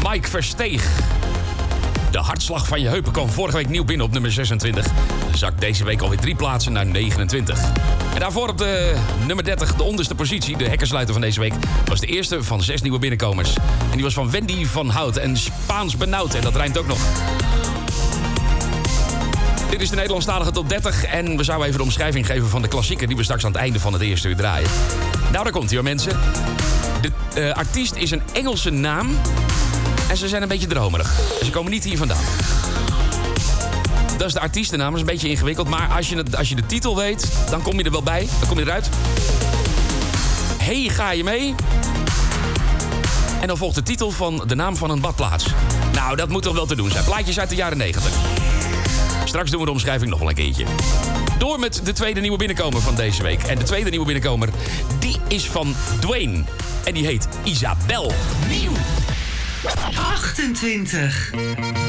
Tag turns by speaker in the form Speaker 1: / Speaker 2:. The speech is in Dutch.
Speaker 1: Mike Versteeg. De hartslag van je heupen kwam vorige week nieuw binnen op nummer 26. Zakt deze week alweer 3 plaatsen naar 29. En daarvoor op de nummer 30, de onderste positie, de hekkersluiter van deze week, was de eerste van 6 nieuwe binnenkomers. En die was van Wendy van Hout en Spaans benauwd. En dat rijmt ook nog. Dit is de Nederlandstalige top 30. En we zouden even de omschrijving geven van de klassieker die we straks aan het einde van het eerste uur draaien. Nou, daar komt hij hoor, mensen. De artiest is een Engelse naam. En ze zijn een beetje dromerig. Ze komen niet hier vandaan. Dat is de artiestennaam. Dat is een beetje ingewikkeld. Maar als je de titel weet, dan kom je er wel bij. Dan kom je eruit. Hey, ga je mee? En dan volgt de titel van de naam van een badplaats. Nou, dat moet toch wel te doen zijn. Plaatjes uit de jaren 90. Straks doen we de omschrijving nog wel een keertje. Door met de tweede nieuwe binnenkomer van deze week. En de tweede nieuwe binnenkomer, die is van Dwayne. En die heet Isabel. Nieuw.
Speaker 2: 28.